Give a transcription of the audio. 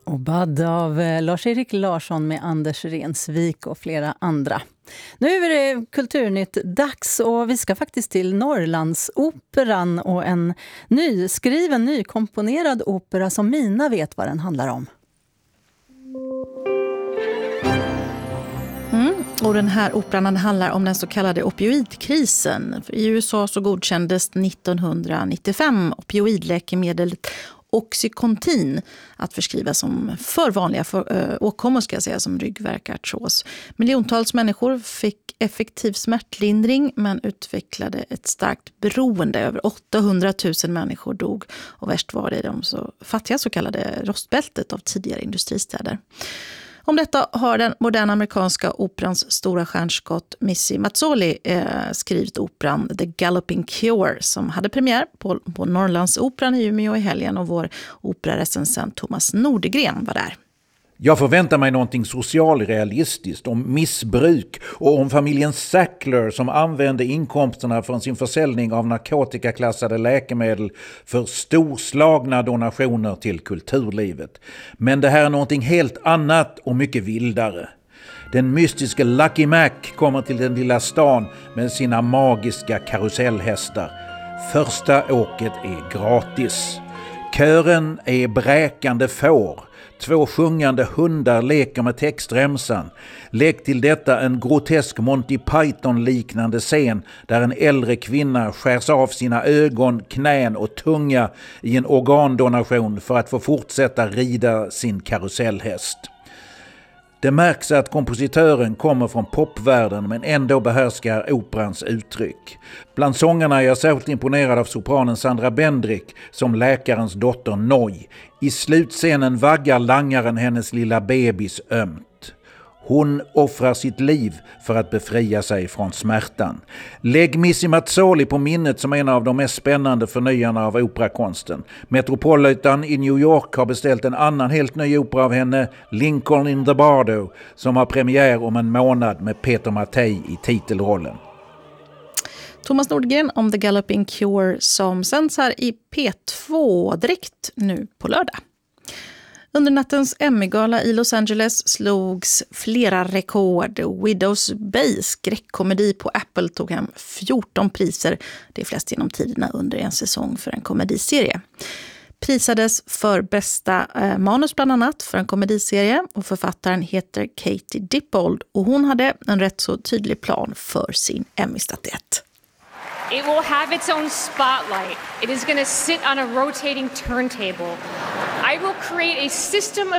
Och Bad av Lars-Erik Larsson med Anders Rensvik och flera andra. Nu är det Kulturnytt dags och vi ska faktiskt till Norrlandsoperan och en nykomponerad opera som Mina vet vad den handlar om. Och den här operan handlar om den så kallade opioidkrisen. I USA så godkändes 1995 opioidläkemedlet Oxycontin att förskrivas som för vanliga åkommor ska jag säga, som ryggvärkartros. Miljontals människor fick effektiv smärtlindring men utvecklade ett starkt beroende. Över 800 000 människor dog och värst var det de så fattiga så kallade rostbältet av tidigare industristäder. Om detta har den moderna amerikanska operans stora stjärnskott Missy Mazzoli skrivit operan The Galloping Cure som hade premiär på Norrlandsoperan i Umeå i helgen och vår operarecensent Thomas Nordegren var där. Jag förväntar mig någonting socialrealistiskt om missbruk och om familjen Sackler som använde inkomsterna från sin försäljning av narkotikaklassade läkemedel för storslagna donationer till kulturlivet. Men det här är någonting helt annat och mycket vildare. Den mystiska Lucky Mac kommer till den lilla stan med sina magiska karusellhästar. Första åket är gratis. Kören är bräkande får. 2 sjungande hundar leker med textremsan. Lägg till detta en grotesk Monty Python-liknande scen där en äldre kvinna skärs av sina ögon, knän och tunga i en organdonation för att få fortsätta rida sin karusellhäst. Det märks att kompositören kommer från popvärlden men ändå behärskar operans uttryck. Bland sångarna är jag särskilt imponerad av sopranen Sandra Bendrick som läkarens dotter Noy. I slutscenen vaggar langaren hennes lilla bebis ömt. Hon offrar sitt liv för att befria sig från smärtan. Lägg Missy Mazzoli på minnet som en av de mest spännande förnyarna av operakonsten. Metropolitan i New York har beställt en annan helt ny opera av henne, Lincoln in the Bardo, som har premiär om en månad med Peter Mattei i titelrollen. Thomas Nordgren om The Galloping Cure som sänds här i P2 direkt nu på lördag. Under nattens Emmy-gala i Los Angeles slogs flera rekord. Widows Bay, skräckkomedi på Apple, tog hem 14 priser. Det är flest genom tiderna under en säsong för en komediserie. Prisades för bästa manus bland annat för en komediserie och författaren heter Katie Dippold och hon hade en rätt så tydlig plan för sin Emmy-statyett. It will have its own spotlight. It is going to sit on a rotating turntable. I will create a system of